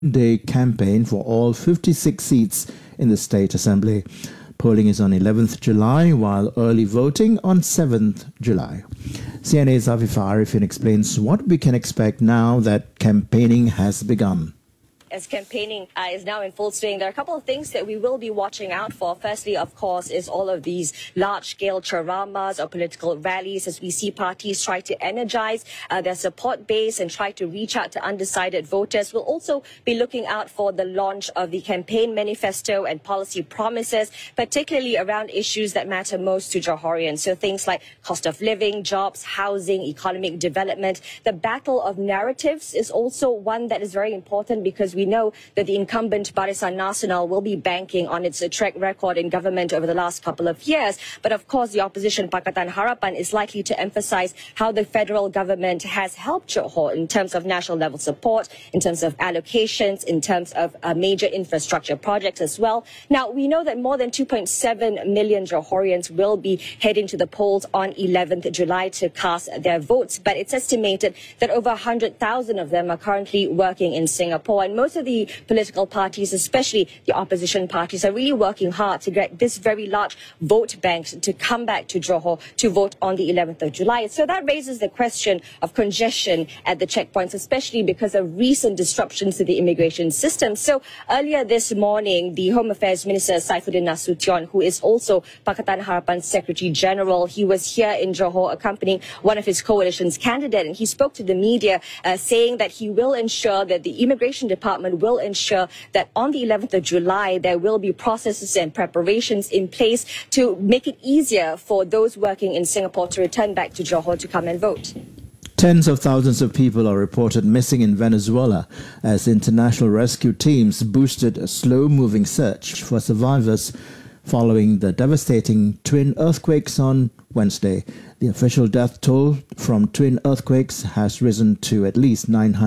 day campaign for all 56 seats in the State Assembly. Polling is on 11th July, while early voting on 7th July. CNA's Afifa Arifin explains what we can expect now that campaigning has begun. As campaigning is now in full swing, there are a couple of things that we will be watching out for. Firstly, of course, is all of these large-scale charamas or political rallies as we see parties try to energize their support base and try to reach out to undecided voters. We'll also be looking out for the launch of the campaign manifesto and policy promises, particularly around issues that matter most to Johorians. So things like cost of living, jobs, housing, economic development. The battle of narratives is also one that is very important because we know that the incumbent Barisan Nasional will be banking on its track record in government over the last couple of years. But of course, the opposition Pakatan Harapan is likely to emphasize how the federal government has helped Johor in terms of national level support, in terms of allocations, in terms of major infrastructure projects as well. Now, we know that more than 2.7 million Johorians will be heading to the polls on 11th July to cast their votes. But it's estimated that over 100,000 of them are currently working in Singapore. And most of the political parties, especially the opposition parties, are really working hard to get this very large vote bank to come back to Johor to vote on the 11th of July. So that raises the question of congestion at the checkpoints, especially because of recent disruptions to the immigration system. So earlier this morning, the Home Affairs Minister Saifuddin Nasution, who is also Pakatan Harapan's Secretary General, he was here in Johor accompanying one of his coalition's candidates, and he spoke to the media saying that he will ensure that the immigration department will ensure that on the 11th of July, there will be processes and preparations in place to make it easier for those working in Singapore to return back to Johor to come and vote. Tens of thousands of people are reported missing in Venezuela as international rescue teams boosted a slow-moving search for survivors following the devastating twin earthquakes on Wednesday. The official death toll from twin earthquakes has risen to at least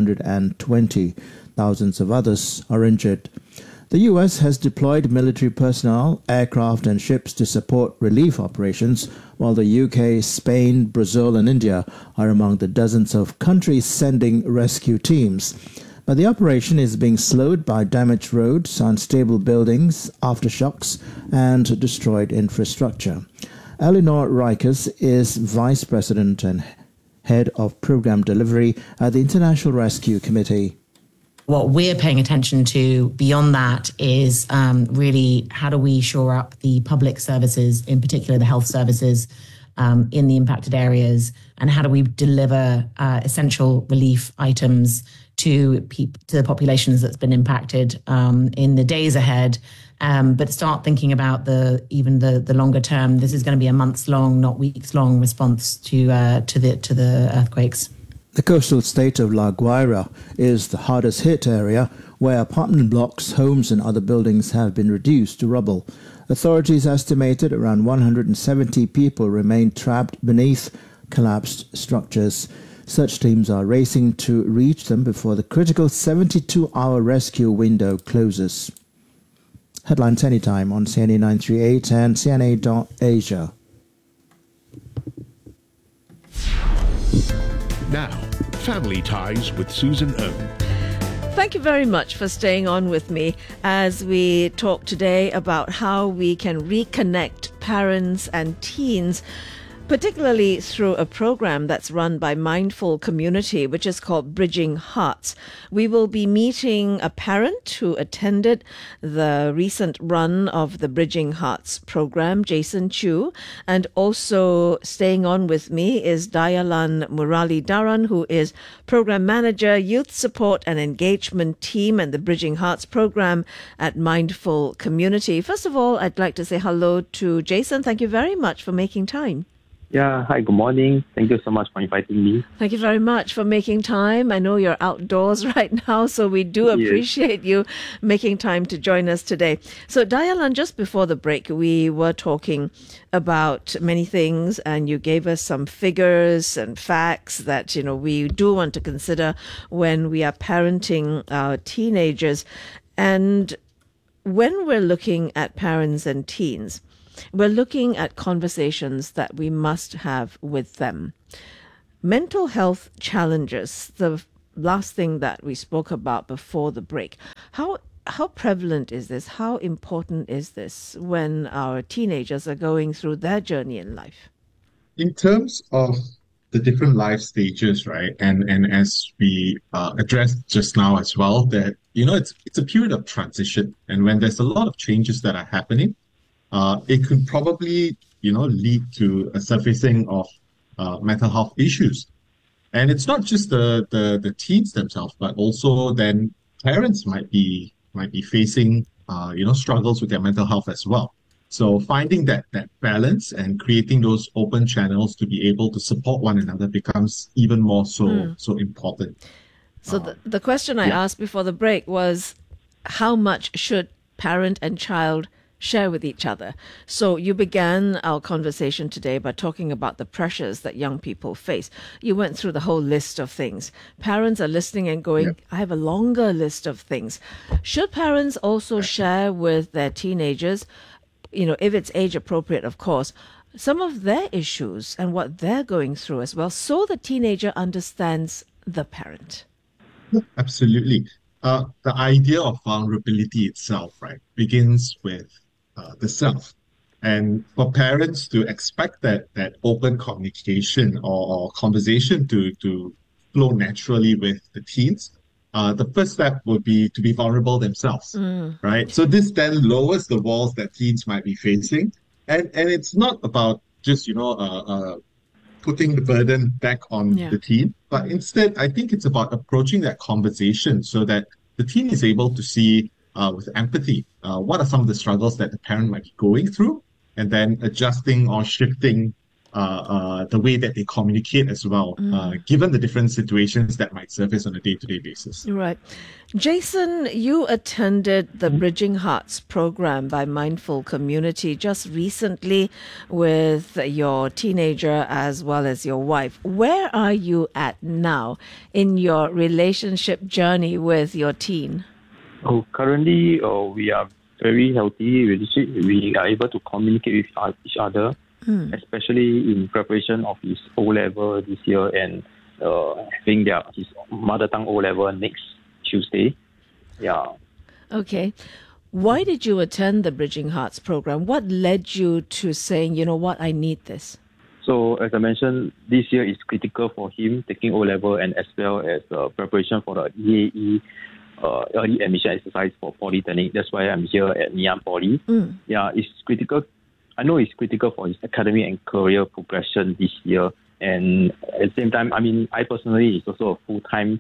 920. Thousands of others are injured. The U.S. has deployed military personnel, aircraft and ships to support relief operations, while the UK, Spain, Brazil and India are among the dozens of countries sending rescue teams. But the operation is being slowed by damaged roads, unstable buildings, aftershocks and destroyed infrastructure. Eleanor Rikers is Vice President and Head of Program Delivery at the International Rescue Committee. What we're paying attention to beyond that is really how do we shore up the public services, in particular the health services in the impacted areas, and how do we deliver essential relief items to the populations that's been impacted in the days ahead. But start thinking about the longer term. This is going to be a months long, not weeks long response to the earthquakes. The coastal state of La Guaira is the hardest hit area, where apartment blocks, homes and other buildings have been reduced to rubble. Authorities estimated around 170 people remain trapped beneath collapsed structures. Search teams are racing to reach them before the critical 72-hour rescue window closes. Headlines anytime on CNA 938 and CNA.Asia. Now, Family Ties with Susan Ng. Thank you very much for staying on with me as we talk today about how we can reconnect parents and teens, particularly through a program that's run by Mindful Community, which is called Bridging Hearts. We will be meeting a parent who attended the recent run of the Bridging Hearts program, Jason Chu, and also staying on with me is Dayalan Muralidharan, who is Program Manager, Youth Support and Engagement Team and the Bridging Hearts program at Mindful Community. First of all, I'd like to say hello to Jason. Thank you very much for making time. Yeah, hi, good morning. Thank you so much for inviting me. Thank you very much for making time. I know you're outdoors right now, so we do appreciate you making time to join us today. So, Dayalan, just before the break, we were talking about many things, and you gave us some figures and facts that, we do want to consider when we are parenting our teenagers. And when we're looking at parents and teens, we're looking at conversations that we must have with them. Mental health challenges, the last thing that we spoke about before the break. How prevalent is this? How important is this when our teenagers are going through their journey in life? In terms of the different life stages, right? And as we addressed just now as well, that it's a period of transition, and when there's a lot of changes that are happening, it could probably lead to a surfacing of mental health issues, and it's not just the teens themselves, but also then parents might be facing struggles with their mental health as well. So finding that balance and creating those open channels to be able to support one another becomes even more so important. So the question I asked before the break was, how much should parent and child share with each other? So you began our conversation today by talking about the pressures that young people face. You went through the whole list of things. Parents are listening and going, I have a longer list of things. Should parents also share with their teenagers, if it's age appropriate, of course, some of their issues and what they're going through as well, so the teenager understands the parent? Absolutely. The idea of vulnerability itself, right, begins with the self. And for parents to expect that open communication or conversation to flow naturally with the teens, the first step would be to be vulnerable themselves, right? So this then lowers the walls that teens might be facing. And it's not about just, putting the burden back on the teen, but instead, I think it's about approaching that conversation so that the teen is able to see with empathy what are some of the struggles that the parent might be going through, and then adjusting or shifting the way that they communicate as well, given the different situations that might surface on a day-to-day basis. Right. Jason, you attended the Bridging Hearts program by Mindful Community just recently with your teenager as well as your wife. Where are you at now in your relationship journey with your teen? Currently, we are very healthy relationship. We are able to communicate with each other, especially in preparation of his O-level this year and having his mother tongue O-level next Tuesday. Yeah. Okay. Why did you attend the Bridging Hearts program? What led you to saying, you know what, I need this? So, as I mentioned, this year is critical for him, taking O-level and as well as preparation for the EAE, early admission exercise for Polytechnic. That's why I'm here at Ngee Ann Poly. Yeah, it's critical. I know it's critical for his academic and career progression this year. And at the same time, I personally is also a full-time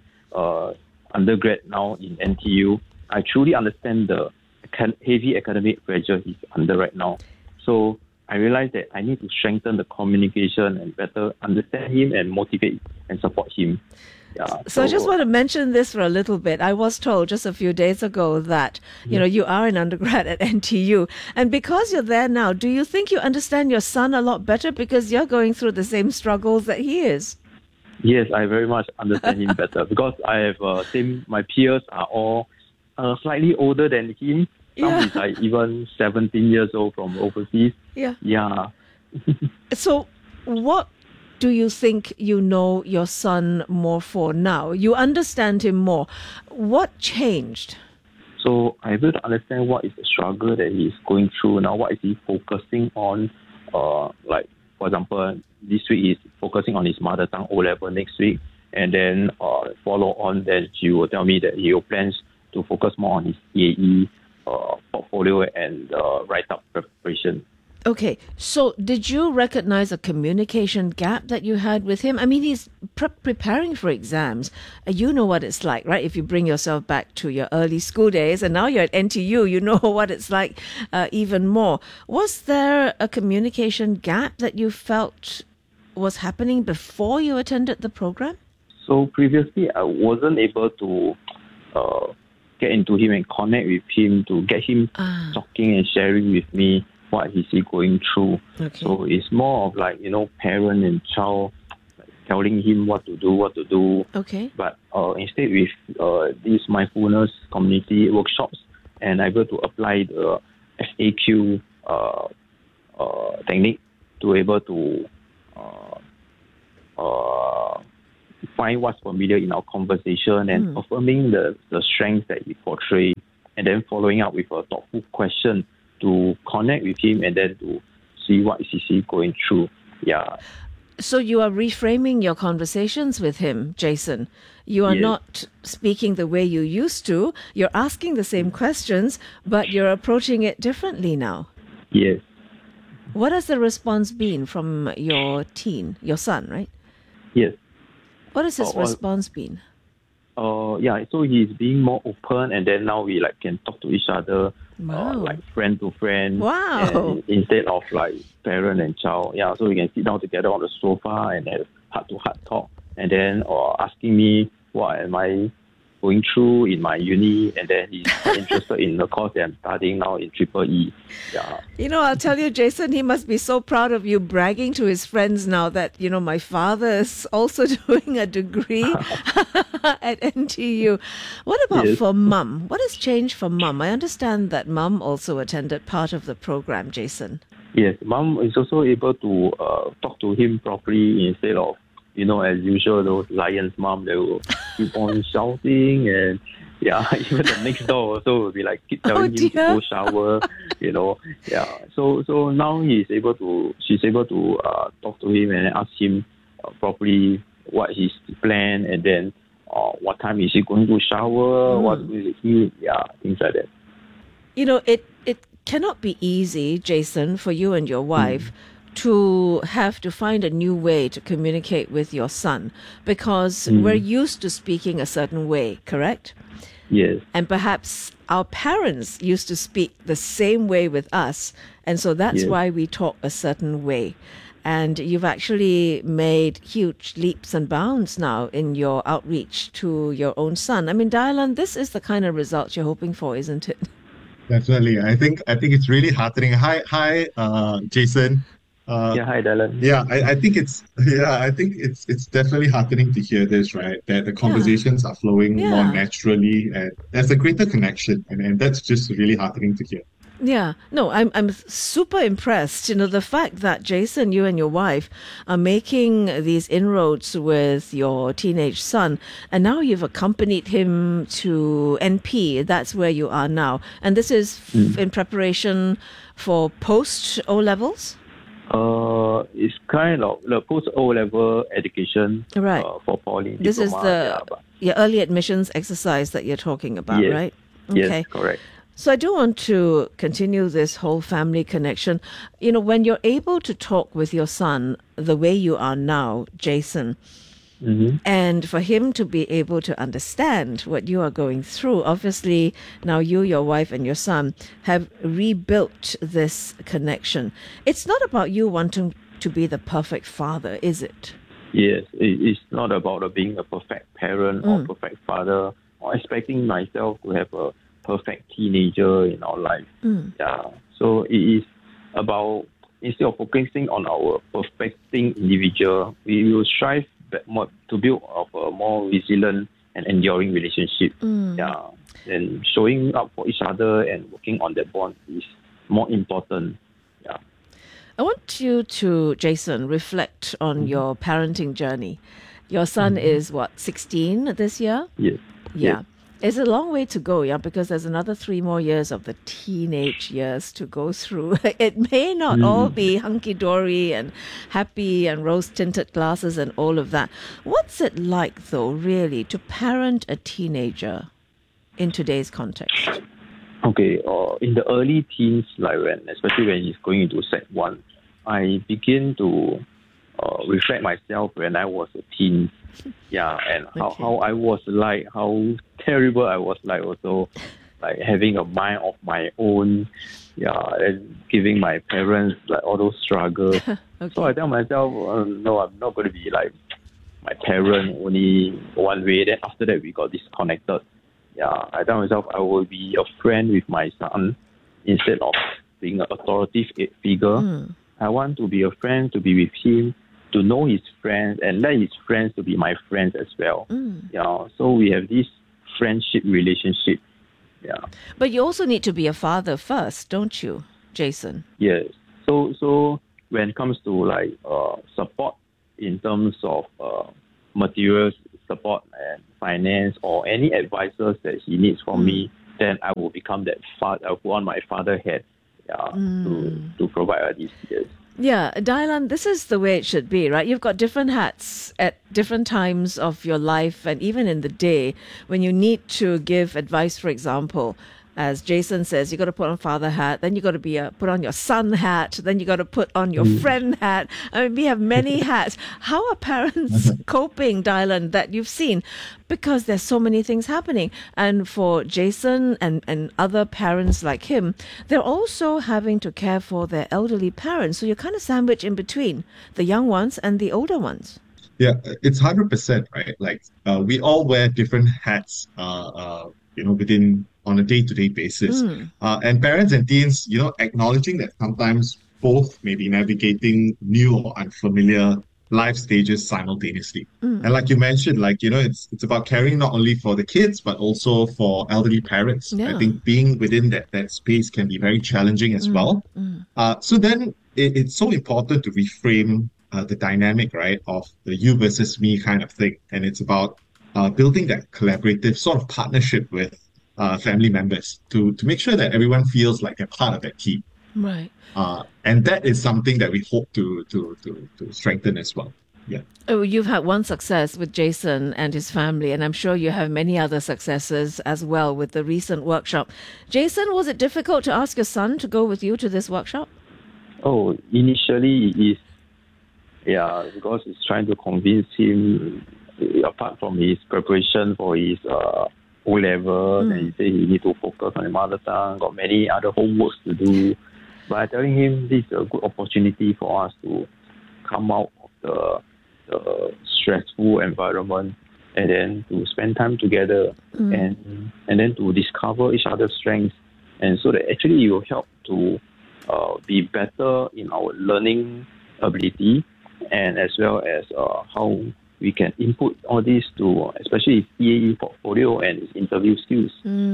undergrad now in NTU. I truly understand the heavy academic pressure he's under right now. So I realized that I need to strengthen the communication and better understand him and motivate and support him. Yeah, so I just want to mention this for a little bit. I was told just a few days ago that, you are an undergrad at NTU. And because you're there now, do you think you understand your son a lot better because you're going through the same struggles that he is? Yes, I very much understand him better because I have my peers are all slightly older than him. Some is like even 17 years old from overseas. Yeah. So what do you think you know your son more for now? You understand him more. What changed? So I'm able to understand what is the struggle that he's going through now. What is he focusing on? Like, for example, this week he's focusing on his mother tongue O-level next week. And then follow on, then he will tell me that he plans to focus more on his EAE portfolio and write-up preparation. Okay, so did you recognize a communication gap that you had with him? He's preparing for exams. You know what it's like, right? If you bring yourself back to your early school days and now you're at NTU, you know what it's like even more. Was there a communication gap that you felt was happening before you attended the program? So previously, I wasn't able to get into him and connect with him to get him talking and sharing with me what is he going through. Okay. So it's more of like, parent and child telling him what to do. Okay. But instead with these mindfulness community workshops and able to apply the FAQ technique to able to find what's familiar in our conversation and affirming the strengths that he portrays, and then following up with a thoughtful question to connect with him and then to see what is he going through. Yeah. So you are reframing your conversations with him, Jason. You are Yes. not speaking the way you used to. You're asking the same questions, but you're approaching it differently now. Yes. What has the response been from your son, right? Yes. What has his Well, response been? Yeah, so he's being more open, and then now we can talk to each other, Wow. like friend to friend. Wow. And instead of like parent and child, yeah. So we can sit down together on the sofa and have heart-to-heart talk, and then asking me what am I going through in my uni, and then he's interested in the course that I'm studying now in EEE. Yeah. I'll tell you, Jason, he must be so proud of you bragging to his friends now that, my father is also doing a degree at NTU. What about Yes. for mum? What has changed for mum? I understand that mum also attended part of the program, Jason. Yes, mom is also able to talk to him properly instead of, as usual, those lions mom, they will keep on shouting, and yeah, even the next door also will be like keep telling him to dear. go shower, yeah. So now she's able to talk to him and ask him properly what his plan, and then what time is he going to shower, what will he eat, yeah, things like that. It cannot be easy, Jason, for you and your wife to have to find a new way to communicate with your son, because we're used to speaking a certain way, correct? Yes. And perhaps our parents used to speak the same way with us, and so that's Yes. why we talk a certain way. And you've actually made huge leaps and bounds now in your outreach to your own son. I mean, Dialan, this is the kind of results you're hoping for, isn't it? Definitely. I think it's really heartening. Hi, Jason. Yeah, hi, Dylan. I think it's definitely heartening to hear this, right? That the conversations are flowing more Yeah. naturally, and there's a greater connection, and that's just really heartening to hear. Yeah, no, I'm super impressed. The fact that Jason, you and your wife are making these inroads with your teenage son, and now you've accompanied him to NP. That's where you are now, and this is in preparation for post O levels. It's kind of the post O level education, Right. For poly. This is diploma, your early admissions exercise that you're talking about, Yes. right? Yes, correct. So I do want to continue this whole family connection. When you're able to talk with your son the way you are now, Jason, and for him to be able to understand what you are going through, obviously now you, your wife, and your son have rebuilt this connection. It's not about you wanting to be the perfect father, is it? Yes, it's not about being a perfect parent or perfect father, or expecting myself to have a perfect teenager in our life. Yeah. So it is about, instead of focusing on our perfecting individual, we will strive more to build a more resilient and enduring relationship. Yeah. And showing up for each other and working on that bond is more important. Yeah. I want you to, Jason, reflect on your parenting journey. Your son is, 16 this year? Yes. Yeah. It's a long way to go, yeah, because there's another 3 more years of the teenage years to go through. It may not all be hunky-dory and happy and rose-tinted glasses and all of that. What's it like, though, really, to parent a teenager in today's context? Okay, in the early teens, especially when he's going into Sec 1, I begin to reflect myself when I was a teen. Yeah, and how I was like, how terrible I was like also, like having a mind of my own, yeah, and giving my parents like all those struggles. So I tell myself, no, I'm not going to be like my parent only one way. Then after that, we got disconnected. Yeah, I tell myself I will be a friend with my son instead of being an authoritative figure. I want to be a friend, to be with him, to know his friends, and let his friends to be my friends as well. Yeah, so we have this friendship relationship. Yeah. But you also need to be a father first, don't you, Jason? Yes. So when it comes to support in terms of material support and finance or any advisors that he needs from me, then I will become that father. I'll put on my father hat to provide these years. Yeah, Dylan, this is the way it should be, right? You've got different hats at different times of your life and even in the day when you need to give advice, for example. As Jason says, you got to put on father hat, then you got to put on your son hat, then you got to put on your friend hat. I mean, we have many hats. How are parents coping, Dylan, that you've seen? Because there's so many things happening. And for Jason and other parents like him, they're also having to care for their elderly parents. So you're kind of sandwiched in between the young ones and the older ones. Yeah, it's 100%, right? Like we all wear different hats, within on a day-to-day basis. And parents and teens, acknowledging that sometimes both may be navigating new or unfamiliar life stages simultaneously. And like you mentioned, it's about caring not only for the kids, but also for elderly parents. Yeah. I think being within that space can be very challenging as well. So then it's so important to reframe the dynamic, right, of the you versus me kind of thing. And it's about building that collaborative sort of partnership with family members to make sure that everyone feels like they're part of that team. Right. And that is something that we hope to strengthen as well. Yeah. Oh, you've had one success with Jason and his family, and I'm sure you have many other successes as well with the recent workshop. Jason, was it difficult to ask your son to go with you to this workshop? Oh, initially it is. Yeah, because it's trying to convince him, apart from his preparation for his O-level, and he said he need to focus on the mother tongue, got many other homeworks to do. But I'm telling him this is a good opportunity for us to come out of the stressful environment and then to spend time together and then to discover each other's strengths. And so that actually it will help to be better in our learning ability and as well as how we can input all this to especially his EAE portfolio and his interview skills.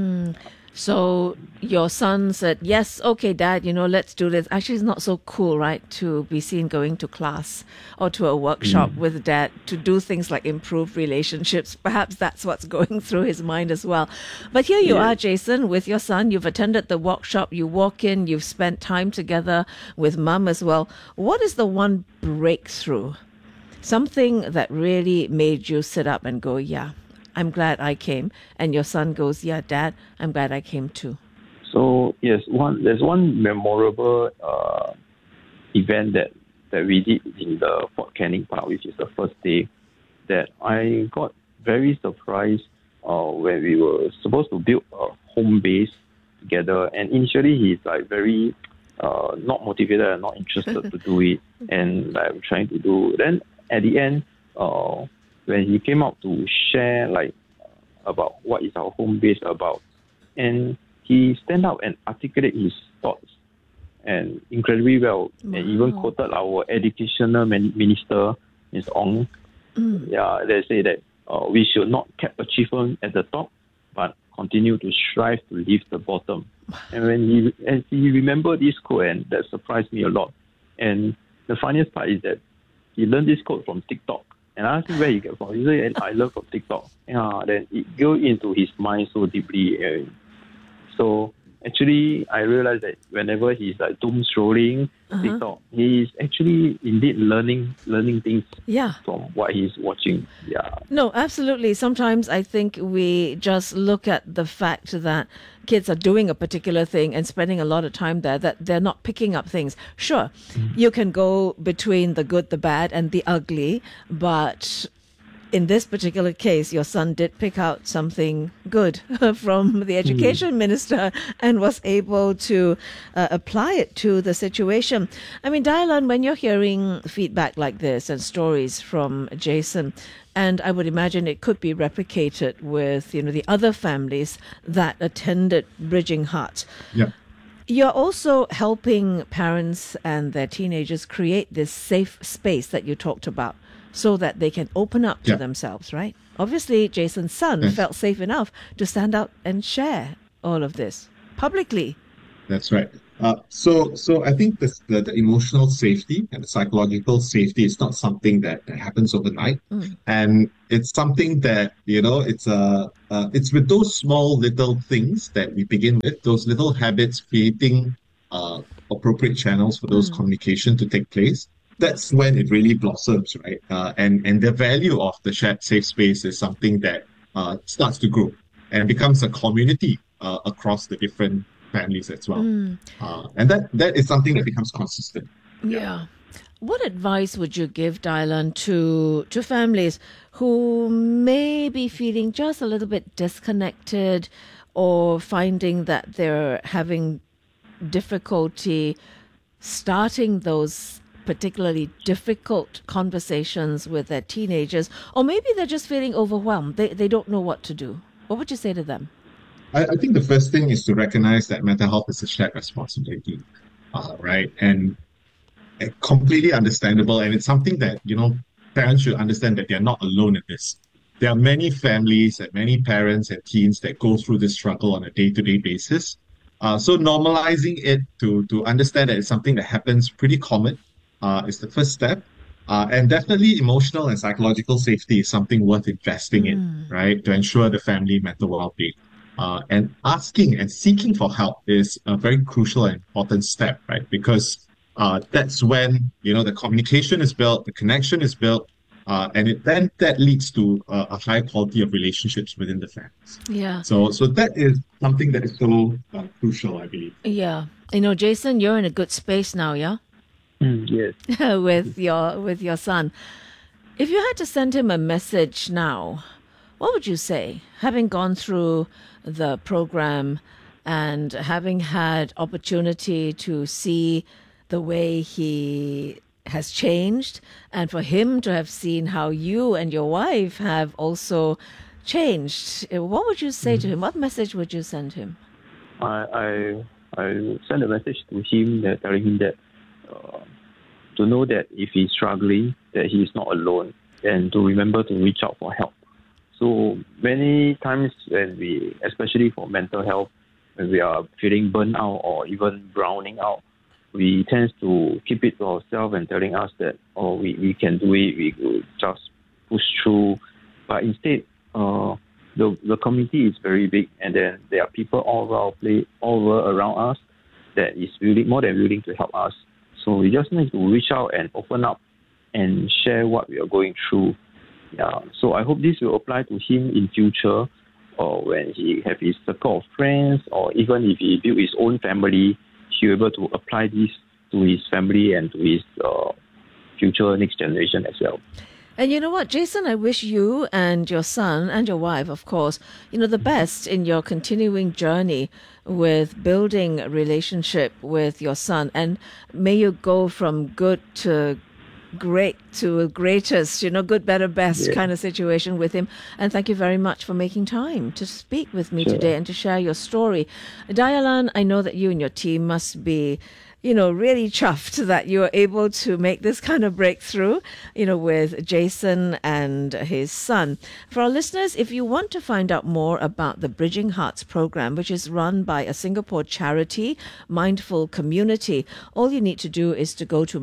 So your son said, yes, okay, Dad, let's do this. Actually, it's not so cool, right, to be seen going to class or to a workshop with Dad to do things like improve relationships. Perhaps that's what's going through his mind as well. But here you are, Jason, with your son. You've attended the workshop. You walk in, you've spent time together with Mum as well. What is the one breakthrough? Something that really made you sit up and go, yeah, I'm glad I came. And your son goes, yeah, Dad, I'm glad I came too. So, yes, there's one memorable event that we did in the Fort Canning Park, which is the first day, that I got very surprised when we were supposed to build a home base together. And initially, he's like very not motivated and not interested to do it. And I'm trying to do. Then at the end, when he came out to share about what is our home base about, and he stand up and articulate his thoughts and incredibly well, and even quoted our educational minister, Ms. Ong. Yeah, they say that we should not cap achievement at the top, but continue to strive to lift the bottom. And when he remembered this quote, and that surprised me a lot. And the funniest part is that he learned this quote from TikTok. And I asked him where he got from. He said, I learned from TikTok. Yeah, then it goes into his mind so deeply. So actually, I realized that whenever he's like doom scrolling TikTok, he's actually indeed learning things from what he's watching. Yeah. No, absolutely. Sometimes I think we just look at the fact that kids are doing a particular thing and spending a lot of time there, that they're not picking up things. Sure, you can go between the good, the bad, and the ugly, but in this particular case, your son did pick out something good from the education minister and was able to apply it to the situation. I mean, Dylan, when you're hearing feedback like this and stories from Jason, and I would imagine it could be replicated with, the other families that attended Bridging Hearts. Yeah. You're also helping parents and their teenagers create this safe space that you talked about, so that they can open up to themselves, right? Obviously, Jason's son felt safe enough to stand out and share all of this publicly. That's right. So I think the emotional safety and the psychological safety is not something that happens overnight, and it's something that it's with those small little things that we begin with, those little habits, creating appropriate channels for those communication to take place. That's when it really blossoms, right? And the value of the shared safe space is something that starts to grow and becomes a community across the different families as well. And that is something that becomes consistent. Yeah. What advice would you give, Dylan, to families who may be feeling just a little bit disconnected or finding that they're having difficulty starting those particularly difficult conversations with their teenagers, or maybe they're just feeling overwhelmed. They don't know what to do. What would you say to them? I think the first thing is to recognize that mental health is a shared responsibility, right? And completely understandable. And it's something that, parents should understand that they're not alone in this. There are many families and many parents and teens that go through this struggle on a day-to-day basis. So normalizing it to understand that it's something that happens pretty common is the first step. And definitely emotional and psychological safety is something worth investing in, right? To ensure the family mental well-being. And asking and seeking for help is a very crucial and important step, right? Because that's when, the communication is built, the connection is built, and then that leads to a high quality of relationships within the families. Yeah. So that is something that is so crucial, I believe. Yeah. Jason, you're in a good space now, yeah? Yes. with your son. If you had to send him a message now, what would you say? Having gone through the program and having had opportunity to see the way he has changed, and for him to have seen how you and your wife have also changed, what would you say to him? What message would you send him? I send a message to him telling him that to know that if he's struggling, that he is not alone, and to remember to reach out for help. So many times when we, especially for mental health, when we are feeling burnt out or even browning out, we tend to keep it to ourselves and telling us that, we can do it, we will just push through. But instead, the community is very big, and then there are people all over around us that is more than willing to help us. So we just need to reach out and open up and share what we are going through. Yeah. So I hope this will apply to him in future, or when he have his circle of friends, or even if he build his own family, he will be able to apply this to his family and to his future next generation as well. And you know what, Jason, I wish you and your son and your wife, of course, the best in your continuing journey with building a relationship with your son. And may you go from good to great to greatest, good, better, best kind of situation with him. And thank you very much for making time to speak with me today and to share your story. Dayalan, I know that you and your team must be really chuffed that you were able to make this kind of breakthrough, with Jason and his son. For our listeners, if you want to find out more about the Bridging Hearts program, which is run by a Singapore charity, Mindful Community, all you need to do is to go to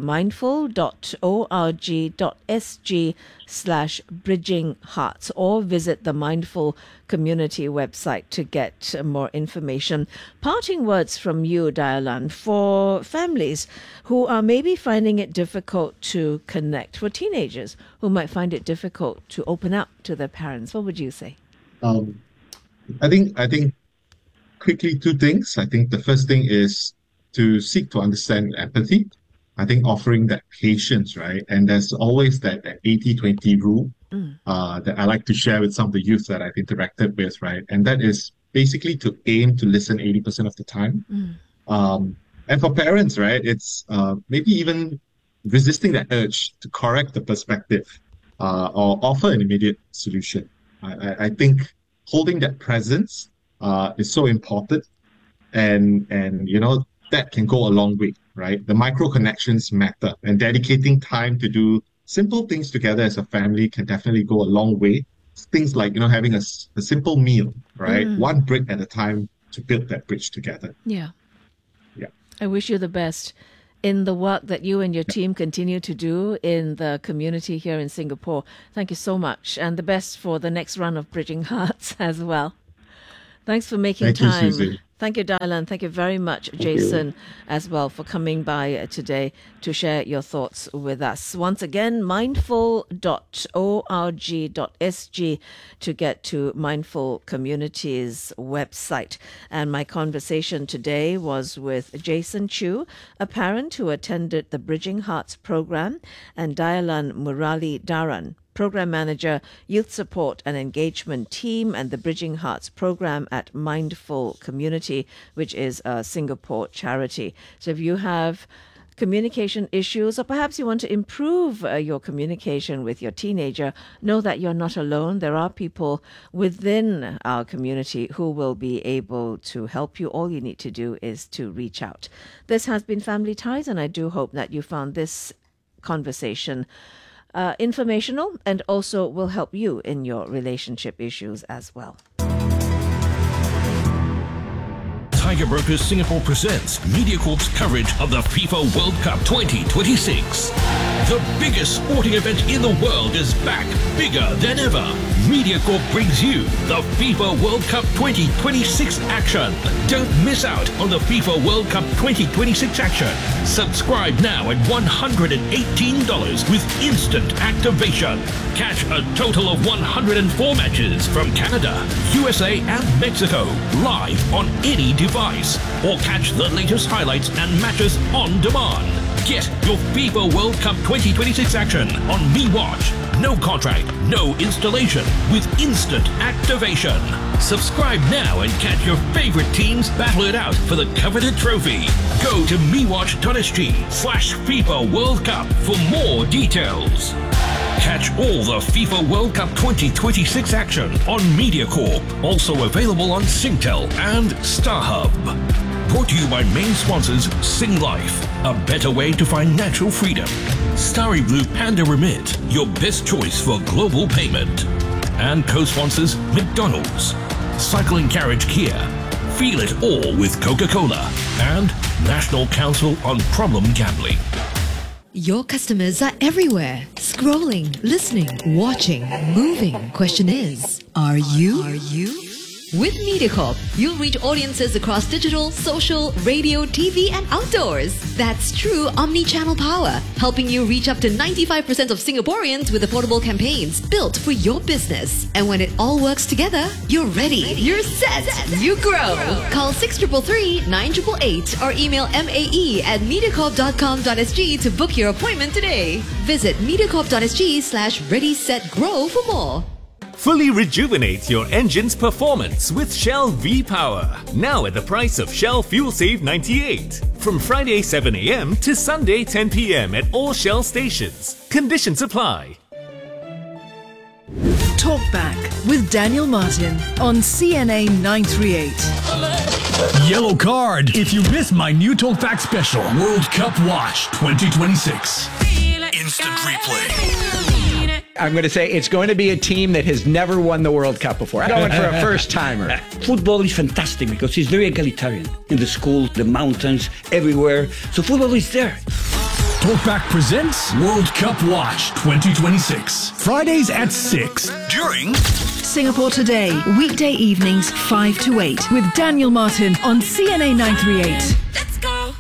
mindful.org.sg/Bridging Hearts, or visit the Mindful Community website to get more information. Parting words from you, Dayalan, for families who are maybe finding it difficult to connect, for teenagers who might find it difficult to open up to their parents. What would you say? I think quickly two things. I think the first thing is to seek to understand empathy. I think offering that patience, right? And there's always that 80-20 rule that I like to share with some of the youth that I've interacted with, right? And that is basically to aim to listen 80% of the time. And for parents, right, it's maybe even resisting that urge to correct the perspective or offer an immediate solution. I think holding that presence is so important, and that can go a long way, right? The micro connections matter, and dedicating time to do simple things together as a family can definitely go a long way. Things like, having a simple meal, right? One brick at a time to build that bridge together. Yeah. Yeah. I wish you the best in the work that you and your team continue to do in the community here in Singapore. Thank you so much, and the best for the next run of Bridging Hearts as well. Thanks for making time. Thank you, Susie. Thank you, Dylan. Thank you very much, Jason, as well, for coming by today to share your thoughts with us. Once again, mindful.org.sg to get to Mindful Communities website. And my conversation today was with Jason Chew, a parent who attended the Bridging Hearts program, and Dayalan Murali Daran, Program Manager, Youth Support and Engagement Team, and the Bridging Hearts program at Mindful Community, which is a Singapore charity. So if you have communication issues, or perhaps you want to improve your communication with your teenager, know that you're not alone. There are people within our community who will be able to help you. All you need to do is to reach out. This has been Family Ties, and I do hope that you found this conversation informational, and also will help you in your relationship issues as well. Tiger Brokers Singapore presents MediaCorp's coverage of the FIFA World Cup 2026. The biggest sporting event in the world is back, bigger than ever. MediaCorp brings you the FIFA World Cup 2026 action. Don't miss out on the FIFA World Cup 2026 action. Subscribe now at $118 with instant activation. Catch a total of 104 matches from Canada, USA and Mexico live on any device, or catch the latest highlights and matches on demand. Get your FIFA World Cup 2026 action on MeWatch. No contract, no installation, with instant activation. Subscribe now and catch your favorite teams battle it out for the coveted trophy. Go to mewatch.sg/FIFA World Cup for more details. Catch all the FIFA World Cup 2026 action on MediaCorp. Also available on Singtel and StarHub. Brought to you by main sponsors Sing Life, a better way to find natural freedom. Starry Blue Panda Remit, your best choice for global payment. And co-sponsors McDonald's, Cycling Carriage Kia, Feel It All with Coca-Cola, and National Council on Problem Gambling. Your customers are everywhere. Scrolling, listening, watching, moving. Question is, are you? With MediaCorp, you'll reach audiences across digital, social, radio, TV, and outdoors. That's true omni-channel power, helping you reach up to 95% of Singaporeans with affordable campaigns built for your business. And when it all works together, you're ready. You're set. You grow. Call 6333-9888 or email mae@mediacorp.com.sg to book your appointment today. Visit mediacorp.sg/ready-set-grow for more. Fully rejuvenate your engine's performance with Shell V-Power. Now at the price of Shell Fuel Save 98. From Friday 7 a.m. to Sunday 10 p.m. at all Shell stations. Conditions apply. Talk Back with Daniel Martin on CNA 938. Yellow card if you missed my new Talk Back special, World Cup Watch 2026. Instant replay. I'm going to say it's going to be a team that has never won the World Cup before. I'm going for a first-timer. Football is fantastic because it's very egalitarian. In the school, the mountains, everywhere. So football is there. Talkback presents World Cup Watch 2026. Fridays at 6 during Singapore Today, weekday evenings 5 to 8 with Daniel Martin on CNA 938. Let's go.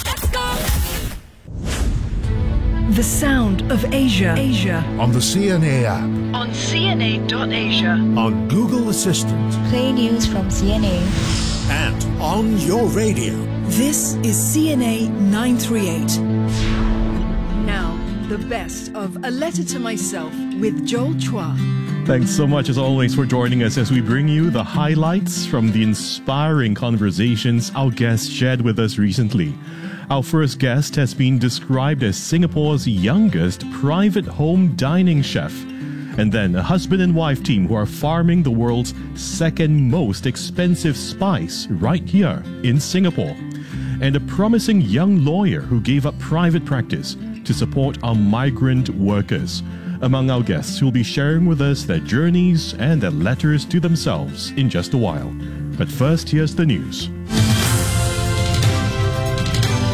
The Sound of Asia. On the CNA app. On CNA.Asia. On Google Assistant. Play news from CNA. And on your radio. This is CNA 938. Now, the best of A Letter to Myself with Joel Chua. Thanks so much as always for joining us as we bring you the highlights from the inspiring conversations our guests shared with us recently. Our first guest has been described as Singapore's youngest private home dining chef, and then a husband and wife team who are farming the world's second most expensive spice right here in Singapore, and a promising young lawyer who gave up private practice to support our migrant workers. Among our guests who will be sharing with us their journeys and their letters to themselves in just a while. But first, here's the news.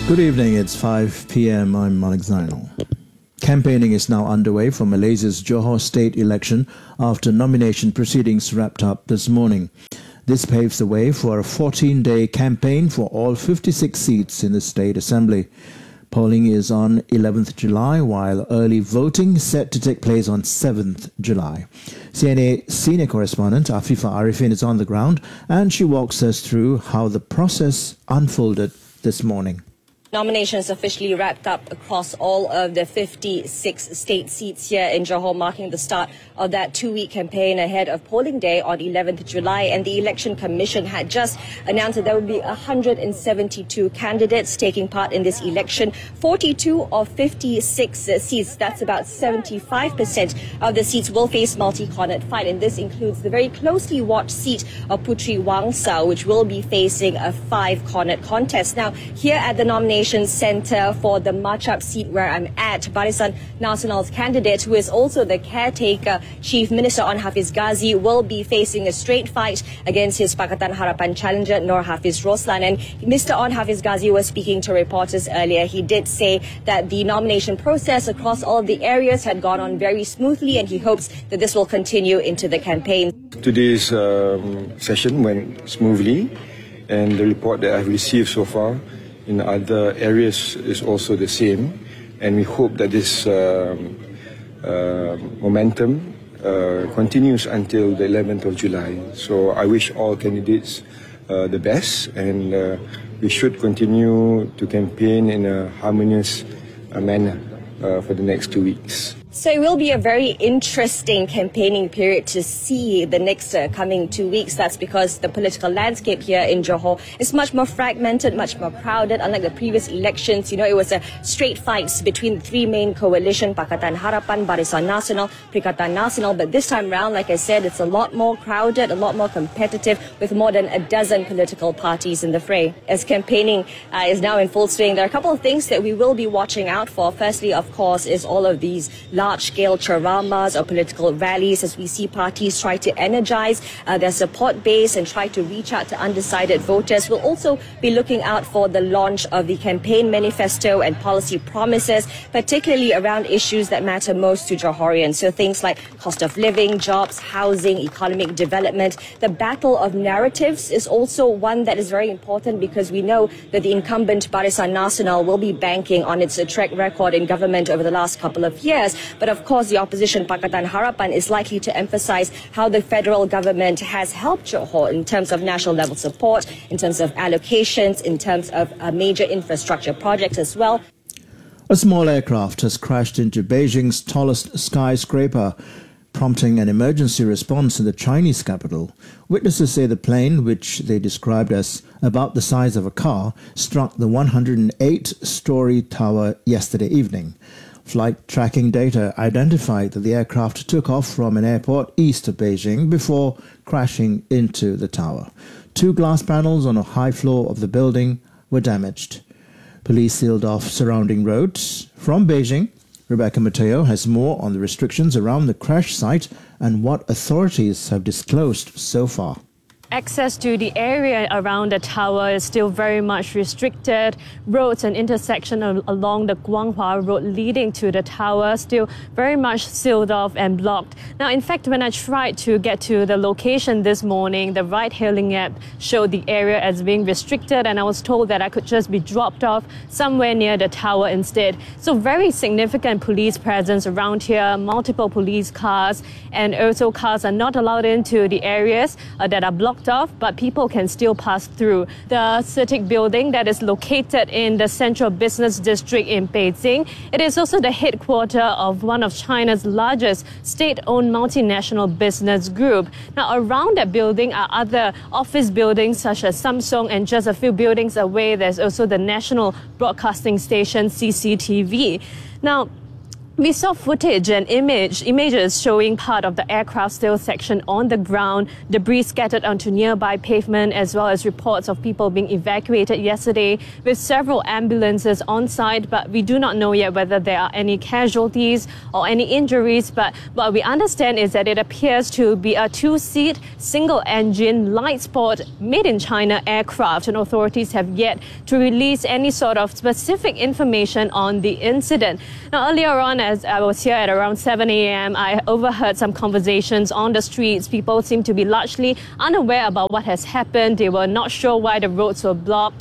Good evening, it's 5 p.m. I'm Malik Zainal. Campaigning is now underway for Malaysia's Johor state election after nomination proceedings wrapped up this morning. This paves the way for a 14-day campaign for all 56 seats in the State Assembly. Polling is on 11th July, while early voting is set to take place on 7th July. CNA senior correspondent Afifa Arifin is on the ground, and she walks us through how the process unfolded this morning. Nominations officially wrapped up across all of the 56 state seats here in Johor, marking the start of that two-week campaign ahead of polling day on 11th July. And the Election Commission had just announced that there would be 172 candidates taking part in this election. 42 of 56 seats, that's about 75% of the seats, will face multi-cornered fight. And this includes the very closely watched seat of Puteri Wangsa, which will be facing a 5-cornered contest. Now, here at the nomination Centre for the Machap seat where I'm at, Barisan Nasional's candidate, who is also the caretaker Chief Minister Onn Hafiz Ghazi, will be facing a straight fight against his Pakatan Harapan challenger Nur Hafiz Roslan. And Mr. Onn Hafiz Ghazi was speaking to reporters earlier. He did say that the nomination process across all the areas had gone on very smoothly, and he hopes that this will continue into the campaign. Today's session went smoothly, and the report that I've received so far in other areas is also the same, and we hope that this momentum continues until the 11th of July. So I wish all candidates the best, and we should continue to campaign in a harmonious manner for the next 2 weeks. So it will be a very interesting campaigning period to see the next coming 2 weeks. That's because the political landscape here in Johor is much more fragmented, much more crowded. Unlike the previous elections, it was a straight fight between the three main coalition, Pakatan Harapan, Barisan Nasional, Perikatan Nasional. But this time round, like I said, it's a lot more crowded, a lot more competitive, with more than a dozen political parties in the fray. As campaigning is now in full swing, there are a couple of things that we will be watching out for. Firstly, of course, is all of these large-scale charamas or political rallies, as we see parties try to energize their support base and try to reach out to undecided voters. We'll also be looking out for the launch of the campaign manifesto and policy promises, particularly around issues that matter most to Johorians. So things like cost of living, jobs, housing, economic development. The battle of narratives is also one that is very important, because we know that the incumbent Barisan Nasional will be banking on its track record in government over the last couple of years. But of course, the opposition Pakatan Harapan is likely to emphasize how the federal government has helped Johor in terms of national level support, in terms of allocations, in terms of major infrastructure projects as well. A small aircraft has crashed into Beijing's tallest skyscraper, prompting an emergency response in the Chinese capital. Witnesses say the plane, which they described as about the size of a car, struck the 108-story tower yesterday evening. Flight tracking data identified that the aircraft took off from an airport east of Beijing before crashing into the tower. 2 glass panels on a high floor of the building were damaged. Police sealed off surrounding roads. From Beijing, Rebecca Mateo has more on the restrictions around the crash site and what authorities have disclosed so far. Access to the area around the tower is still very much restricted. Roads and intersections along the Guanghua Road leading to the tower still very much sealed off and blocked. Now, in fact, when I tried to get to the location this morning, the ride-hailing app showed the area as being restricted, and I was told that I could just be dropped off somewhere near the tower instead. So very significant police presence around here, multiple police cars, and also cars are not allowed into the areas that are blocked off, but people can still pass through. The CITIC building that is located in the Central Business District in Beijing. It is also the headquarters of one of China's largest state-owned multinational business group. Now, around that building are other office buildings such as Samsung, and just a few buildings away, there's also the national broadcasting station CCTV. Now, We saw footage and images showing part of the aircraft still section on the ground, debris scattered onto nearby pavement, as well as reports of people being evacuated yesterday with several ambulances on site. But we do not know yet whether there are any casualties or any injuries. But what we understand is that it appears to be a two-seat, single-engine, light sport, made-in-China aircraft, and authorities have yet to release any sort of specific information on the incident. Now, earlier on, as I was here at around 7 a.m., I overheard some conversations on the streets. People seem to be largely unaware about what has happened. They were not sure why the roads were blocked.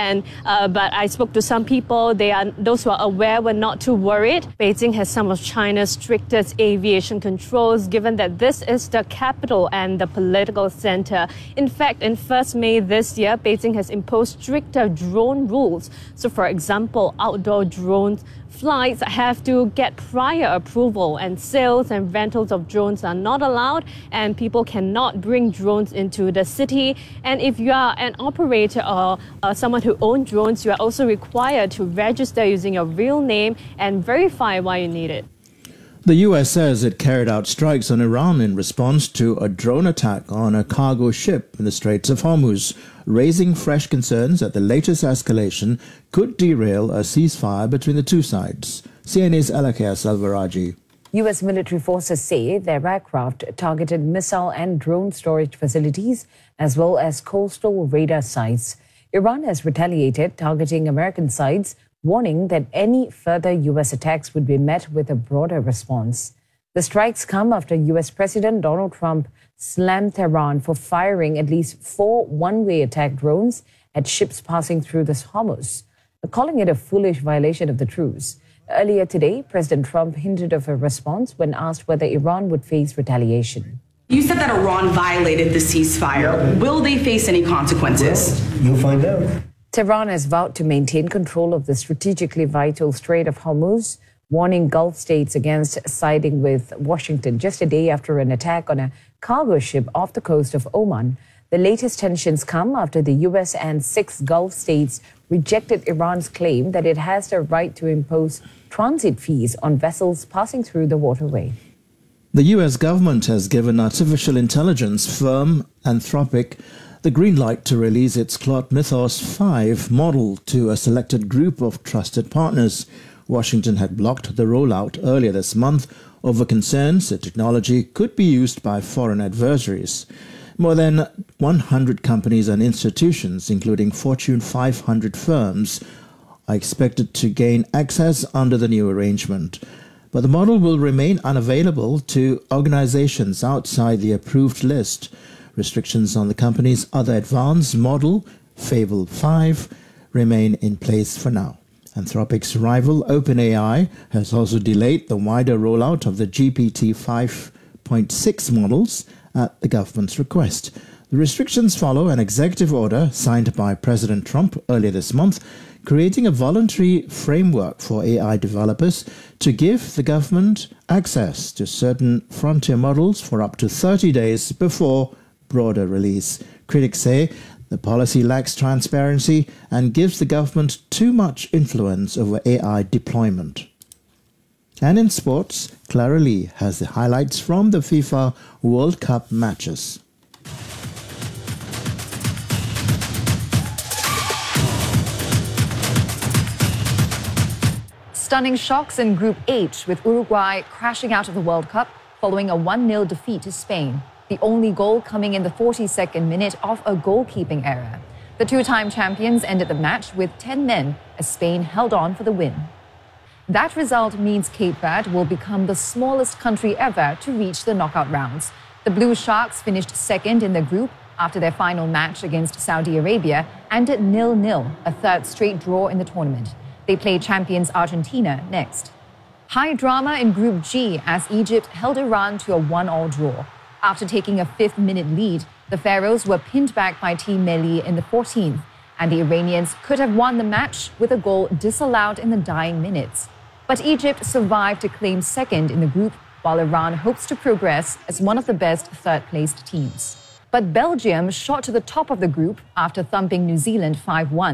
But I spoke to some people. Those who are aware were not too worried. Beijing has some of China's strictest aviation controls, given that this is the capital and the political center. In fact, in 1st May this year, Beijing has imposed stricter drone rules. So, for example, outdoor drones flights have to get prior approval, and sales and rentals of drones are not allowed, and people cannot bring drones into the city. And if you are an operator or someone who owns drones, you are also required to register using your real name and verify why you need it. The US says it carried out strikes on Iran in response to a drone attack on a cargo ship in the Straits of Hormuz, raising fresh concerns that the latest escalation could derail a ceasefire between the two sides. CNA's Alakia Salvaraji. U.S. military forces say their aircraft targeted missile and drone storage facilities as well as coastal radar sites. Iran has retaliated, targeting American sites, warning that any further U.S. attacks would be met with a broader response. The strikes come after U.S. President Donald Trump slammed Tehran for firing at least 4 one-way attack drones at ships passing through the Hormuz, calling it a foolish violation of the truce. Earlier today, President Trump hinted of a response when asked whether Iran would face retaliation. You said that Iran violated the ceasefire. Yeah. Will they face any consequences? Well, you'll find out. Tehran has vowed to maintain control of the strategically vital Strait of Hormuz, warning Gulf states against siding with Washington just a day after an attack on a cargo ship off the coast of Oman. The latest tensions come after the U.S. and 6 Gulf states rejected Iran's claim that it has the right to impose transit fees on vessels passing through the waterway. The U.S. government has given artificial intelligence firm Anthropic the green light to release its Claude Mythos 5 model to a selected group of trusted partners. Washington had blocked the rollout earlier this month over concerns the technology could be used by foreign adversaries. More than 100 companies and institutions, including Fortune 500 firms, are expected to gain access under the new arrangement. But the model will remain unavailable to organizations outside the approved list. Restrictions on the company's other advanced model, Fable 5, remain in place for now. Anthropic's rival OpenAI has also delayed the wider rollout of the GPT 5.6 models at the government's request. The restrictions follow an executive order signed by President Trump earlier this month, creating a voluntary framework for AI developers to give the government access to certain frontier models for up to 30 days before broader release. Critics say the policy lacks transparency and gives the government too much influence over AI deployment. And in sports, Clara Lee has the highlights from the FIFA World Cup matches. Stunning shocks in Group H, with Uruguay crashing out of the World Cup following a 1-0 defeat to Spain. The only goal coming in the 42nd minute of a goalkeeping error. The two-time champions ended the match with 10 men as Spain held on for the win. That result means Cape Verde will become the smallest country ever to reach the knockout rounds. The Blue Sharks finished second in the group after their final match against Saudi Arabia, ended 0-0, a third straight draw in the tournament. They play champions Argentina next. High drama in Group G as Egypt held Iran to a 1-1 draw. After taking a 5th-minute lead, the Pharaohs were pinned back by Team Melli in the 14th, and the Iranians could have won the match with a goal disallowed in the dying minutes. But Egypt survived to claim second in the group, while Iran hopes to progress as one of the best third-placed teams. But Belgium shot to the top of the group after thumping New Zealand 5-1.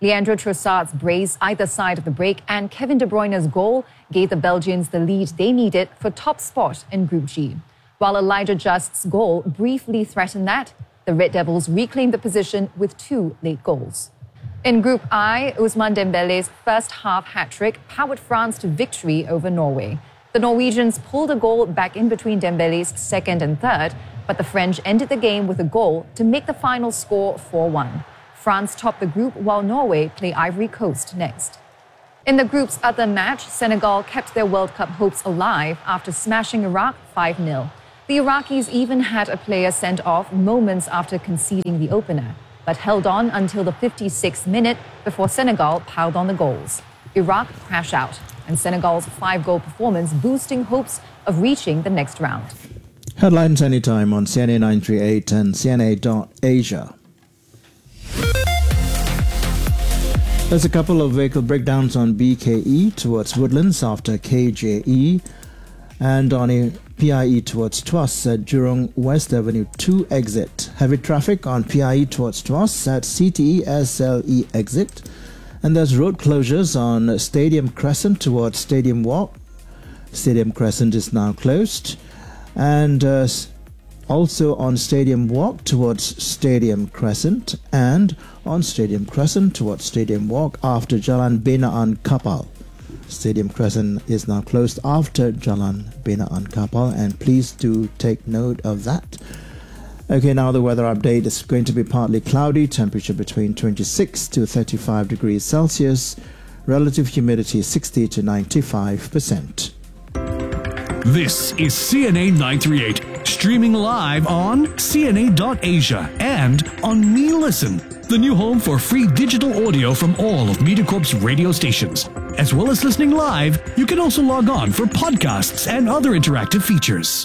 Leandro Trossard's brace either side of the break and Kevin De Bruyne's goal gave the Belgians the lead they needed for top spot in Group G. While Elijah Just's goal briefly threatened that, the Red Devils reclaimed the position with 2 late goals. In Group I, Ousmane Dembele's first half hat-trick powered France to victory over Norway. The Norwegians pulled a goal back in between Dembele's second and third, but the French ended the game with a goal to make the final score 4-1. France topped the group while Norway play Ivory Coast next. In the group's other match, Senegal kept their World Cup hopes alive after smashing Iraq 5-0. The Iraqis even had a player sent off moments after conceding the opener, but held on until the 56th minute before Senegal piled on the goals. Iraq crashed out, and Senegal's 5-goal performance boosting hopes of reaching the next round. Headlines anytime on CNA 938 and CNA.Asia. There's a couple of vehicle breakdowns on BKE towards Woodlands after KJE, and on a PIE towards Tuas at Jurong West Avenue 2 exit. Heavy traffic on PIE towards Tuas at CTE SLE exit. And there's road closures on Stadium Crescent towards Stadium Walk. Stadium Crescent is now closed. And also on Stadium Walk towards Stadium Crescent, and on Stadium Crescent towards Stadium Walk after Jalan Binaan Kapal. Stadium Crescent is now closed after Jalan Binaan Kapal, and please do take note of that. Okay, now the weather update is going to be partly cloudy, temperature between 26 to 35 degrees Celsius, relative humidity 60 to 95%. This is CNA 938, streaming live on CNA.Asia and on MeListen, the new home for free digital audio from all of MediaCorp's radio stations. As well as listening live, you can also log on for podcasts and other interactive features.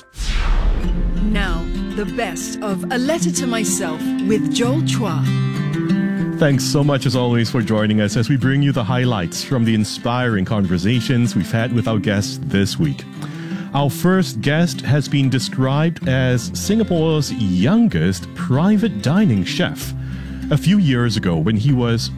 Now, the best of A Letter to Myself with Joel Chua. Thanks so much as always for joining us as we bring you the highlights from the inspiring conversations we've had with our guests this week. Our first guest has been described as Singapore's youngest private dining chef. A few years ago, when he was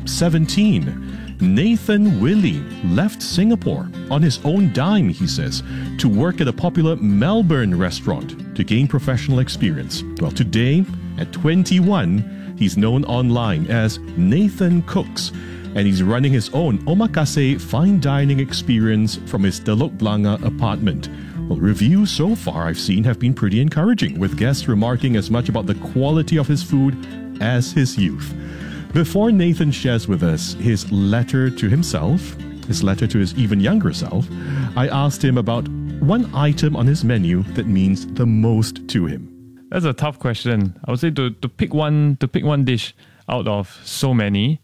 17, Nathan Willey left Singapore on his own dime, he says, to work at a popular Melbourne restaurant to gain professional experience. Well, today, at 21, he's known online as Nathan Cooks, and he's running his own omakase fine dining experience from his Telok Blangah apartment. Well, reviews so far I've seen have been pretty encouraging, with guests remarking as much about the quality of his food as his youth. Before Nathan shares with us his letter to himself, his letter to his even younger self, I asked him about one item on his menu that means the most to him. That's a tough question. I would say to pick one dish out of so many,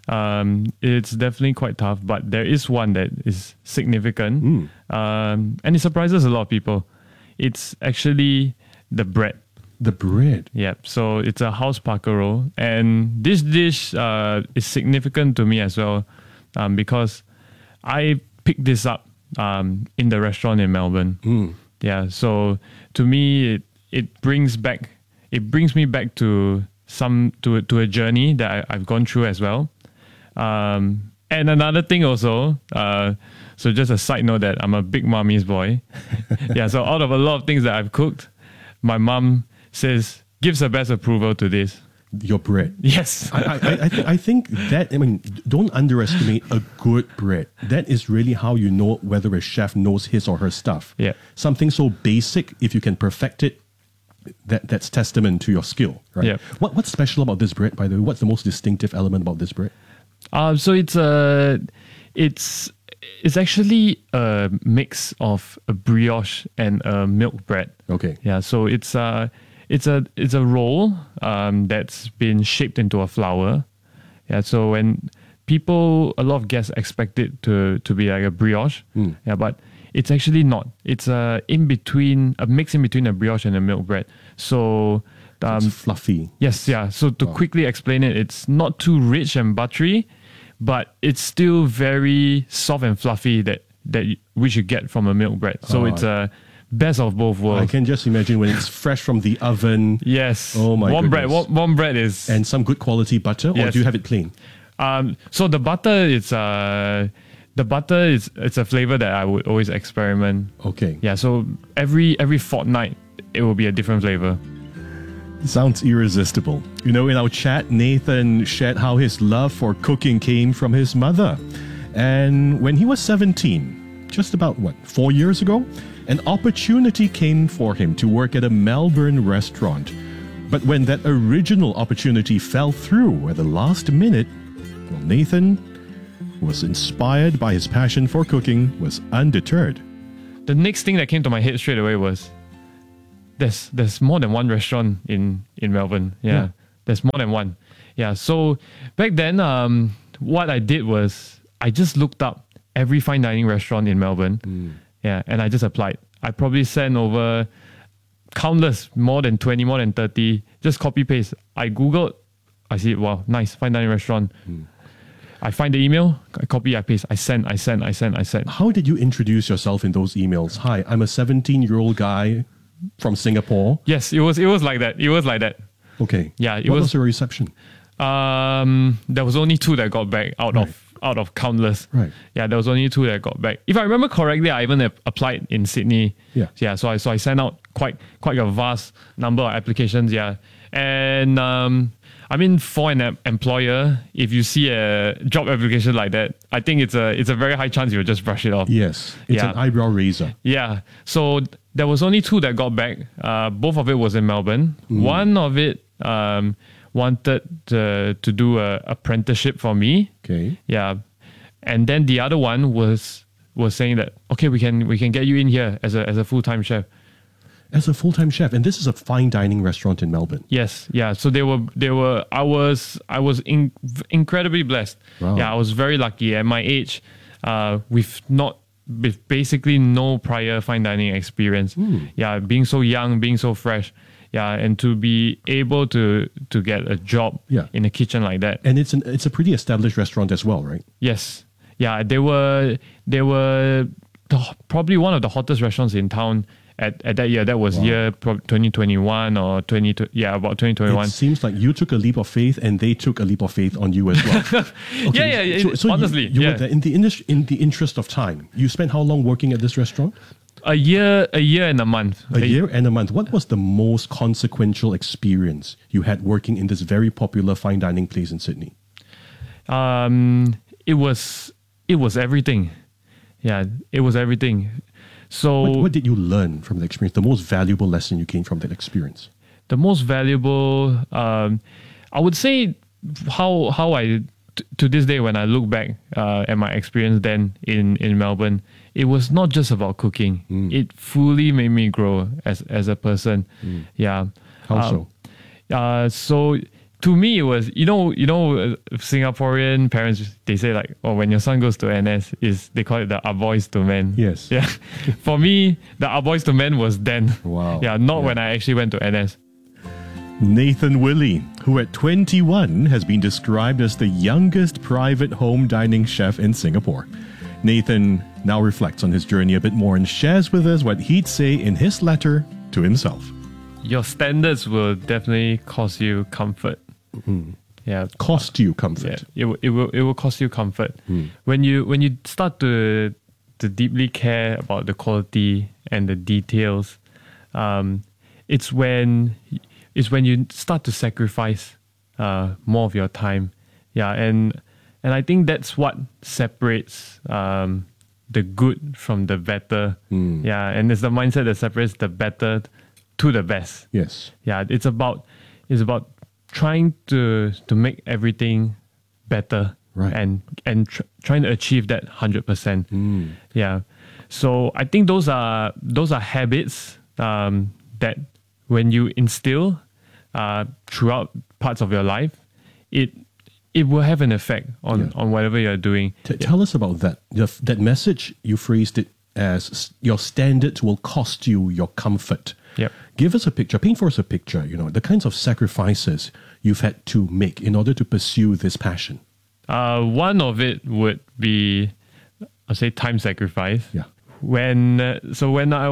it's definitely quite tough, but there is one that is significant, and it surprises a lot of people. It's actually the bread. The bread? Yep. So it's a house pakoro, and this dish is significant to me as well, because I picked this up in the restaurant in Melbourne. Yeah. So to me, it brings me back to a journey that I've gone through as well. And another thing also, so just a side note that I'm a big mommy's boy. Yeah, so out of a lot of things that I've cooked, my mom gives her best approval to this. Your bread. Yes. I think that, don't underestimate a good bread. That is really how you know whether a chef knows his or her stuff. Yeah. Something so basic, if you can perfect it, that's testament to your skill, right? Yeah. What's special about this bread, by the way? What's the most distinctive element about this bread? So it's actually a mix of a brioche and a milk bread. Okay. Yeah. So it's a roll that's been shaped into a flower. Yeah. So when a lot of guests expect it to be like a brioche. Yeah, but it's actually not. It's a mix in between a brioche and a milk bread. So it's fluffy. Yes, yeah. So to quickly explain it, it's not too rich and buttery, but it's still very soft and fluffy that we should get from a milk bread. So it's a best of both worlds. I can just imagine when it's fresh from the oven. Yes. Oh my goodness. Bread. Warm bread is... And some good quality butter, or yes. do you have it plain? So the butter it's a flavor that I would always experiment. Okay. Yeah. So every fortnight it will be a different flavor. Sounds irresistible. You know, in our chat, Nathan shared how his love for cooking came from his mother. And when he was 17, just about 4 years ago, an opportunity came for him to work at a Melbourne restaurant. But when that original opportunity fell through at the last minute, well, Nathan, who was inspired by his passion for cooking, was undeterred. The next thing that came to my head straight away was, there's more than one restaurant in Melbourne. Yeah. There's more than one. Yeah. So back then, what I did was I just looked up every fine dining restaurant in Melbourne. Yeah. And I just applied. I probably sent over countless, more than 20, more than 30, just copy paste. I Googled, I see, wow, nice, fine dining restaurant. I find the email, I copy, I paste, I send. How did you introduce yourself in those emails? Hi, I'm a 17-year-old guy from Singapore. Yes, it was like that. It was like that. Okay. Yeah. What was the reception? There was only 2 that got back out of countless. Right. Yeah, there was only 2 that got back. If I remember correctly, I even applied in Sydney. Yeah. Yeah. So I sent out quite a vast number of applications. Yeah. And I mean, for an employer, if you see a job application like that, I think it's a very high chance you'll just brush it off. Yes. It's an eyebrow raiser. Yeah. So there was only 2 that got back. Both of it was in Melbourne. One of it wanted to do a apprenticeship for me. Okay. Yeah. And then the other one was saying that, okay, we can get you in here as a full-time chef. As a full-time chef, and this is a fine dining restaurant in Melbourne. Yes, yeah. So they were. I was incredibly blessed. Wow. Yeah, I was very lucky. At my age, with basically no prior fine dining experience. Yeah, being so young, being so fresh. Yeah, and to be able to get a job in a kitchen like that. And it's a pretty established restaurant as well, right? Yes. Yeah, they were probably one of the hottest restaurants in town. At that year, that was year 2021 or about 2021. It seems like you took a leap of faith and they took a leap of faith on you as well. Okay, yeah. Honestly, you were there in the interest of time. You spent how long working at this restaurant? A year and a month. A year and a month. What was the most consequential experience you had working in this very popular fine dining place in Sydney? It was everything. Yeah, it was everything. So what did you learn from the experience? The most valuable lesson you gained from that experience? The most valuable, I would say, how I to this day when I look back at my experience then in Melbourne, it was not just about cooking. It fully made me grow as a person. Yeah. How so? So to me, it was, Singaporean parents, they say like, oh, when your son goes to NS, they call it the Ah Boys to Men. Yes. Yeah. For me, the Ah Boys to Men was then. Wow. Yeah, not when I actually went to NS. Nathan Willey, who at 21 has been described as the youngest private home dining chef in Singapore. Nathan now reflects on his journey a bit more and shares with us what he'd say in his letter to himself. Your standards will definitely cost you comfort. Yeah, cost you comfort. Yeah, it will cost you comfort. When you start to deeply care about the quality and the details, it's when you start to sacrifice more of your time. Yeah, and I think that's what separates the good from the better. Yeah, and it's the mindset that separates the better to the best. Yes. Yeah, it's about trying to make everything better, right? And trying to achieve that 100%. Yeah. So I think those are habits that when you instill throughout parts of your life, it will have an effect on whatever you're doing. Tell us about that. That message, you phrased it as your standards will cost you your comfort. Yep. Give us a picture, paint for us a picture, the kinds of sacrifices you've had to make in order to pursue this passion. One of it would be, I'll say, time sacrifice. Yeah. When I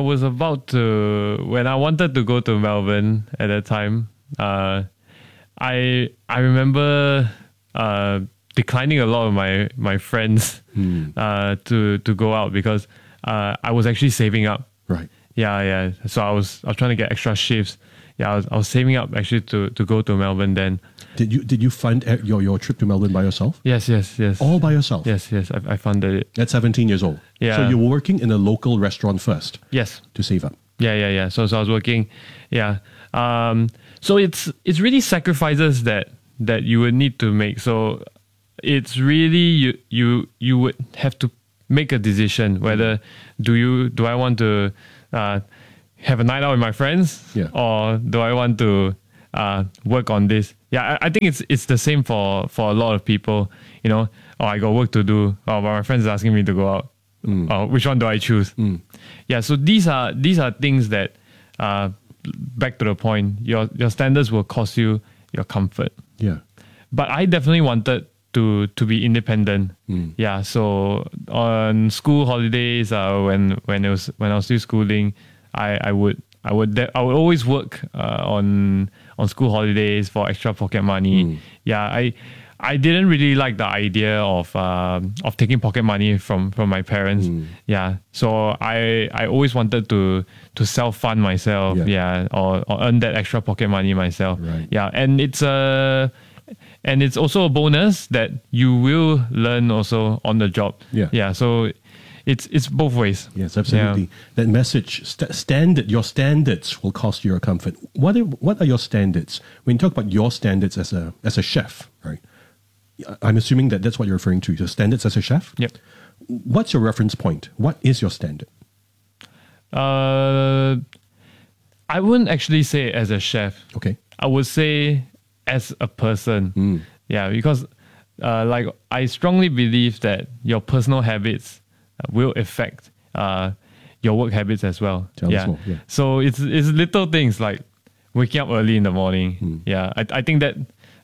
wanted to go to Melbourne at that time, I remember declining a lot of my friends to go out because I was actually saving up. Right. Yeah. So I was trying to get extra shifts. Yeah, I was saving up actually to go to Melbourne then. Did you fund your trip to Melbourne by yourself? Yes. All by yourself? Yes. I funded it. At 17 years old? Yeah. So you were working in a local restaurant first? Yes. To save up? Yeah. So I was working. Yeah. So it's really sacrifices that you would need to make. So it's really you would have to make a decision whether do I want to have a night out with my friends, or do I want to work on this? Yeah, I think it's the same for a lot of people. You know, I got work to do. But my friends are asking me to go out. Which one do I choose? Yeah, so these are things that back to the point. Your standards will cost you your comfort. Yeah, but I definitely wanted to be independent. Yeah, so on school holidays, when I was still schooling, I would always work on school holidays for extra pocket money. Yeah, I didn't really like the idea of taking pocket money from my parents. Yeah, so I always wanted to self-fund myself. Yeah, or earn that extra pocket money myself. Right. Yeah, and it's also a bonus that you will learn also on the job. Yeah. So it's both ways. Yes, absolutely. Yeah. That message, your standards will cost you your comfort. What are your standards? When you talk about your standards as a chef, right? I'm assuming that's what you're referring to. Your standards as a chef? Yep. What's your reference point? What is your standard? I wouldn't actually say as a chef. Okay. I would say as a person. Yeah, because like I strongly believe that your personal habits will affect your work habits as well. Tell us more. Yeah. So it's little things like waking up early in the morning. Yeah, I think that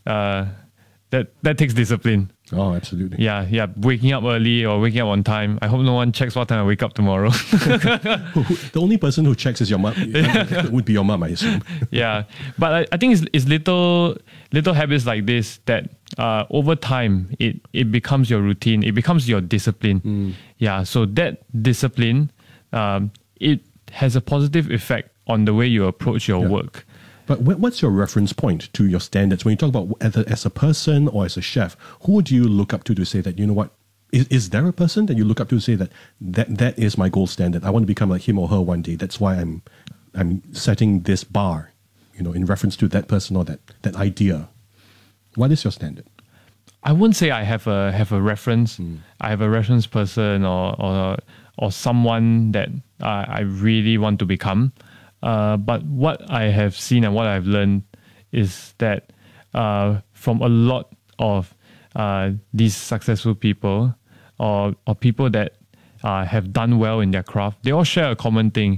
takes discipline. Oh, absolutely. Yeah. Waking up early or waking up on time. I hope no one checks what time I wake up tomorrow. The only person who checks is your mom. Would be your mom, I assume. Yeah, but I think it's little habits like this that over time it becomes your routine. It becomes your discipline. Yeah, so that discipline it has a positive effect on the way you approach your work. But what's your reference point to your standards? When you talk about as a person or as a chef, who do you look up to say that, you know what, is there a person that you look up to say that is my gold standard? I want to become like him or her one day. That's why I'm setting this bar, in reference to that person or that idea. What is your standard? I wouldn't say I have a reference. I have a reference person or someone that I really want to become. But what I have seen and what I've learned is that from a lot of these successful people or people that have done well in their craft, they all share a common thing,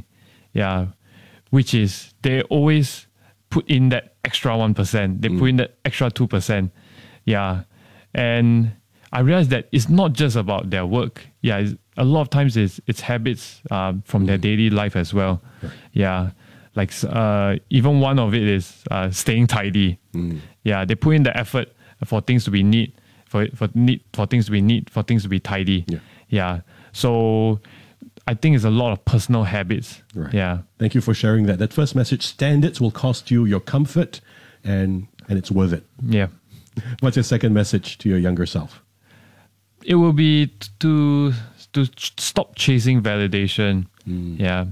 which is they always put in that extra 1%. They put in that extra 2%. Yeah, and I realized that it's not just about their work. Yeah, a lot of times it's habits from their daily life as well. Right. Yeah, like even one of it is staying tidy. Yeah, they put in the effort for things to be neat, for things to be neat, for things to be tidy. Yeah. So I think it's a lot of personal habits. Right. Yeah. Thank you for sharing that. That first message: standards will cost you your comfort, and it's worth it. Yeah. What's your second message to your younger self? It will be to stop chasing validation. Yeah.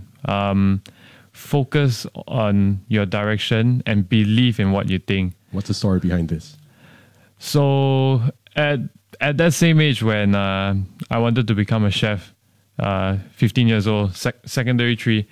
Focus on your direction and believe in what you think. What's the story behind this? So at that same age when I wanted to become a chef, 15 years old, secondary 3,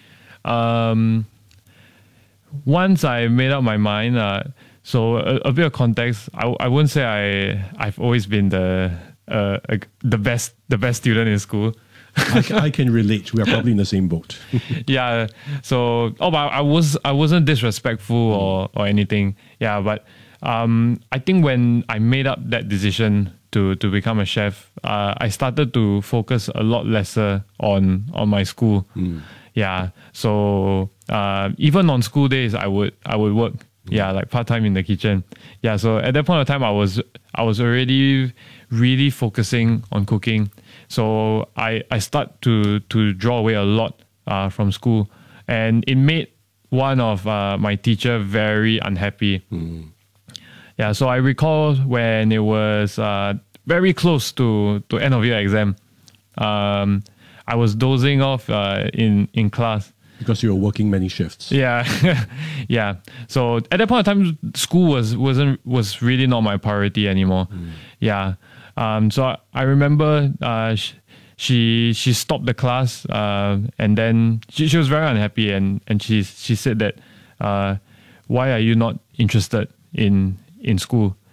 once I made up my mind, so a bit of context, I wouldn't say I've always been the best student in school. I can relate. We are probably in the same boat. Yeah. So, but I wasn't disrespectful or anything. Yeah, but I think when I made up that decision to become a chef, I started to focus a lot lesser on my school. Yeah. So even on school days, I would work. Yeah, like part-time in the kitchen. Yeah, so at that point of time, I was already really focusing on cooking. So I start to draw away a lot from school, and it made one of my teacher very unhappy. Yeah, so I recall when it was very close to end of year exam, I was dozing off in class. Because you were working many shifts. Yeah, yeah. So at that point of time, school was really not my priority anymore. Yeah. So I remember she stopped the class, and then she was very unhappy, and she said that why are you not interested in school?